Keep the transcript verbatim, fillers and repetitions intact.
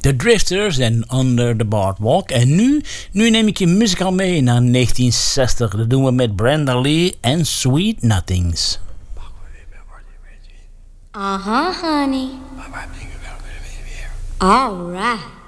The Drifters en Under the Boardwalk. En nu, nu neem ik je muzikaal mee naar negentien zestig. Dat doen we met Brenda Lee en Sweet Nothings. Uh-huh, honey. All right.